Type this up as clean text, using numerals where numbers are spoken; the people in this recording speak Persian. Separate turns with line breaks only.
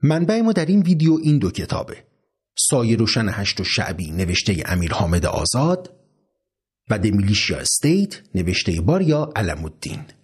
منبع ما در این ویدیو این دو کتابه: سایه روشن هشت و شعبی نوشته امیر حامد آزاد و د میلیشیا استیت نوشته باریا علم‌الدین.